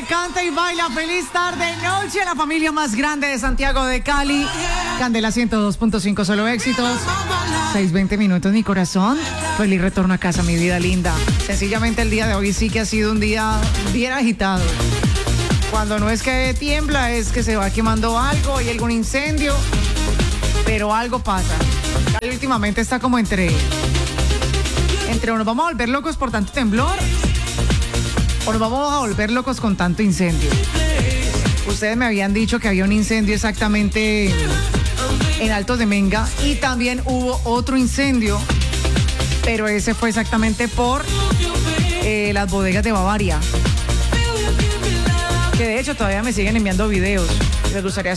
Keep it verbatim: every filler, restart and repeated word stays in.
canta y baila. Feliz tarde, noche, la familia más grande de Santiago de Cali. Candela ciento dos punto cinco, solo éxitos. seis veinte minutos, mi corazón. Feliz retorno a casa, mi vida linda. Sencillamente el día de hoy sí que ha sido un día bien agitado. Cuando no es que tiembla, es que se va quemando algo, hay algún incendio, pero algo pasa. Cali últimamente está como entre... Entre o nos vamos a volver locos por tanto temblor, o nos vamos a volver locos con tanto incendio. Ustedes me habían dicho que había un incendio exactamente en Altos de Menga y también hubo otro incendio, pero ese fue exactamente por eh, las bodegas de Bavaria, que de hecho todavía me siguen enviando videos. Les gustaría